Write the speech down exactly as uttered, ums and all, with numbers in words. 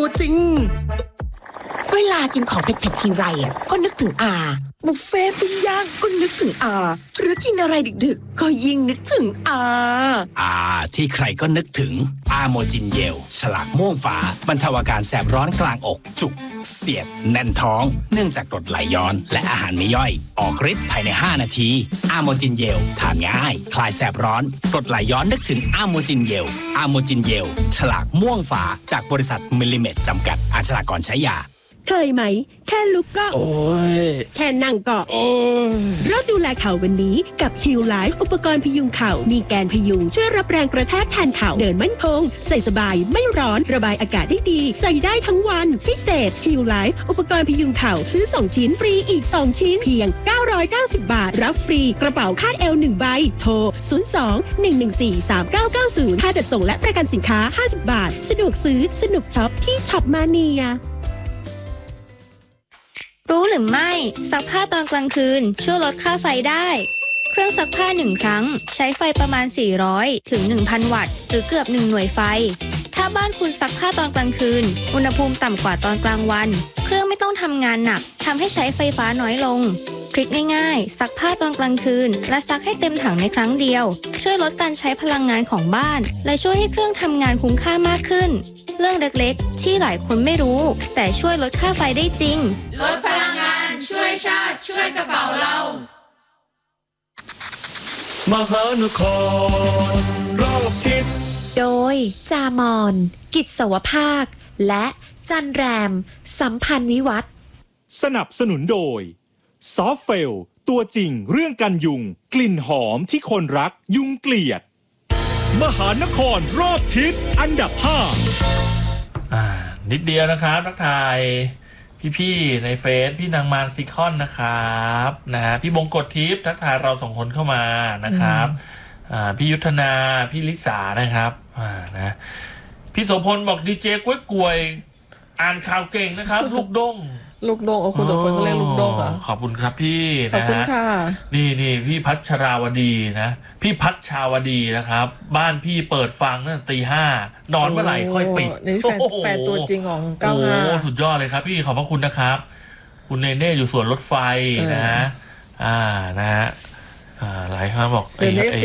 ตัวจริงเวลากินของเผ็ดๆทีไรอ่ะก็นึกถึงอาบุฟเฟ่ปิ้งย่างก็นึกถึงอาหรือกินอะไรดึกๆก็ยิ่งนึกถึงอาอาที่ใครก็นึกถึงอาโมจินเยลฉลากม่วงฟ้าบรรเทาอาการแสบร้อนกลางอกจุกเสียดแน่นท้องเนื่องจากกรดไหลย้อนและอาหารไม่ย่อยออกฤทธิ์ภายในห้านาทีอาโมจินเยลทานง่ายคลายแสบร้อนกรดไหลย้อนนึกถึงอาโมจินเยลอาโมจินเยลฉลากม่วงฟ้าจากบริษัทมิลลิเมตรจำกัดอาชญากรใช้ยาเคยไหมแค่ลุกก็โอ้ยแค่นั่งก็โอ้ยเริ่มดูแลเข่าวันนี้กับ Heal Life อุปกรณ์พยุงเข่ามีแกนพยุงช่วยรับแรงกระแทกแทนเข่าเดินมั่นคงใส่สบายไม่ร้อนระบายอากาศได้ดีใส่ได้ทั้งวันพิเศษ Heal Life อุปกรณ์พยุงเข่าซื้อสองชิ้นฟรีอีกสองชิ้นเพียงเก้าร้อยเก้าสิบบาทรับฟรีกระเป๋าคาดเอวหนึ่งใบโทรศูนย์ สอง หนึ่ง หนึ่ง สี่ สาม เก้า เก้า ศูนย์ค่าจัดส่งและประกันสินค้าห้าสิบบาทสะดวกซื้อสนุกช็อปที่ช็อปมาเนียรู้หรือไม่ซักผ้าตอนกลางคืนช่วยลดค่าไฟได้เครื่องซักผ้าหนึ่งครั้งใช้ไฟประมาณสี่ร้อยถึง หนึ่งพัน วัตต์หรือเกือบหนึ่งหน่วยไฟถ้าบ้านคุณซักผ้าตอนกลางคืนอุณหภูมิต่ำกว่าตอนกลางวันเครื่องไม่ต้องทำงานหนักทำให้ใช้ไฟฟ้าน้อยลงทริคง่ายๆซักผ้าตอนกลางคืนและซักให้เต็มถังในครั้งเดียวช่วยลดการใช้พลังงานของบ้านและช่วยให้เครื่องทำงานคุ้มค่ามากขึ้นเรื่องเล็กๆที่หลายคนไม่รู้แต่ช่วยลดค่าไฟได้จริงลดพลังงานช่วยชาติช่วยกระเป๋าเรามหานครรอบทิศโดยจามอนกิจสวภาคและจันแรมสัมพันธ์วิวัฒน์สนับสนุนโดยซอฟเฟลตัวจริงเรื่องกันยุงกลิ่นหอมที่คนรักยุงเกลียดมหานครรอบทิศอันดับห้าอ่านิดเดียวนะครับทักทายพี่ๆในเฟซพี่นางมารซิคอนนะครับนะฮะพี่บงกฎทิพย์ทักทายเราสองคนเข้ามานะครับอ่าพี่ยุทธนาพี่ลิสานะครับอ่านะพี่โสพลบอกดีเจกล้วยกล้วยอ่านข่าวเก่งนะครับลูกด้งลูกโดงเอาคุณโสพลก็เรียกลูกโดงเหรอขอบคุณครับพี่ขอบคุณค่ะนี่นี่พี่พัชราวดีนะพี่พัชชาวดีนะครับบ้านพี่เปิดฟังตั้งแต่ตีห้านอนเมื่อไหร่ค่อยปิดนี่แฟนแฟนตัวจริงของเก้าห้าโอ้สุดยอดเลยครับพี่ขอบพระคุณนะครับคุณเนเน่อยู่สวนรถไฟนะฮะอ่านะฮะอ่าหลายคนบอก